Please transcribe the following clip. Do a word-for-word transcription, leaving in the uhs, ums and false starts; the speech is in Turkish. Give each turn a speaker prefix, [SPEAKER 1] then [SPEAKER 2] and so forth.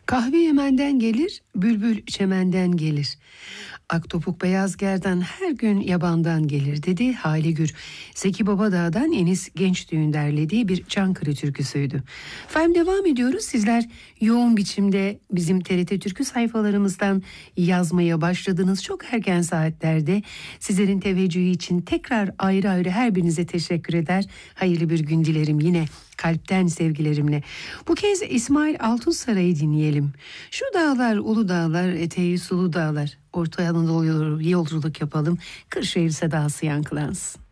[SPEAKER 1] Kahve Yemen'den gelir, bülbül çemenden gelir. Aktopuk beyaz gerdan her gün yabandan gelir dedi Hali Gür. Zeki Babadağ'dan Enis Gençtüğün derlediği bir Çankırı türküsüydü. Efendim devam ediyoruz. Sizler yoğun biçimde bizim T R T Türkü sayfalarımızdan yazmaya başladınız. Çok erken saatlerde sizlerin teveccühü için tekrar ayrı ayrı her birinize teşekkür eder. Hayırlı bir gün dilerim yine. Kalpten sevgilerimle. Bu kez İsmail Altunsaray'ı dinleyelim. Şu dağlar, ulu dağlar, eteği sulu dağlar. Orta Anadolu yolculuk yapalım. Kırşehir sedası yankılansın.